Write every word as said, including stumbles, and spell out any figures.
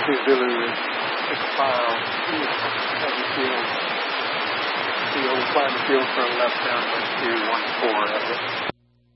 Whiskey Zulu is six five of the field. The old flying field from left down went to one four of it.